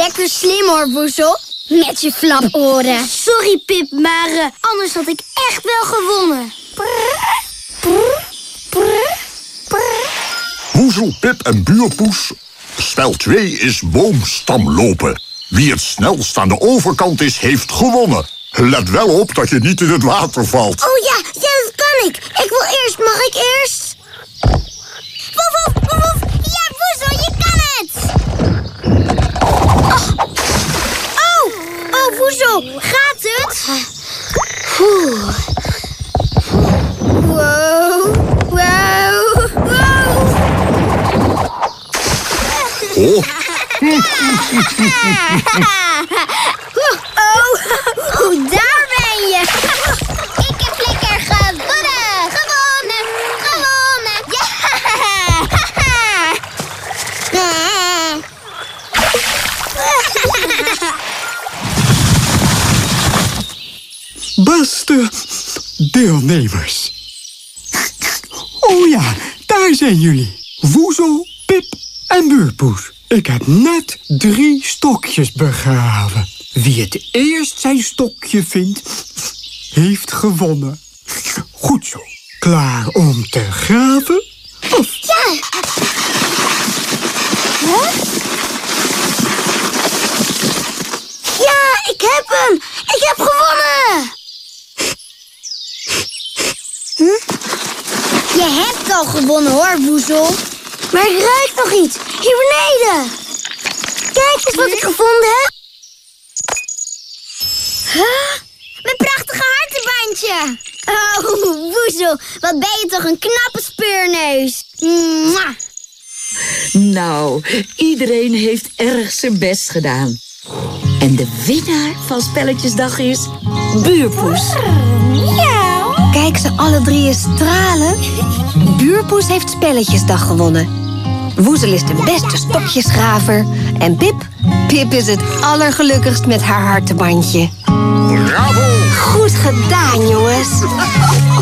Lekker slim hoor, Woezel. Met je flaporen. Sorry, Pip, maar anders had ik echt wel gewonnen. Woezel, Pip en Buurpoes. Spel 2 is boomstamlopen. Wie het snelst aan de overkant is, heeft gewonnen. Let wel op dat je niet in het water valt. Oh ja, dat kan ik. Ik wil eerst. Mag ik eerst? Woef, woef, woef. Ja, Woezel, je kan het. Oh, Woezel, gaat het? Wow. Oh. Oh, daar ben je. Ik heb lekker gewonnen. Gewonnen. Ja. Beste deelnemers. Oh ja, daar zijn jullie. Woezel, Pip en Buurpoes. Ik heb net 3 stokjes begraven. Wie het eerst zijn stokje vindt, heeft gewonnen. Goed zo. Klaar om te graven? Of... Ja. Huh? Ja, ik heb hem. Ik heb gewonnen. Je hebt al gewonnen hoor, Woezel. Maar ik ruik nog iets. Hier beneden. Kijk eens wat ik gevonden heb. Huh? Mijn prachtige hartenbandje. Oh, Woezel, wat ben je toch een knappe speurneus. Mwah. Nou, iedereen heeft erg zijn best gedaan. En de winnaar van Spelletjesdag is Buurpoes. Kijk ze alle 3 eens stralen. Buurpoes heeft Spelletjesdag gewonnen. Woezel is de beste stokjesgraver. En Pip is het allergelukkigst met haar hartenbandje. Bravo! Goed gedaan, jongens.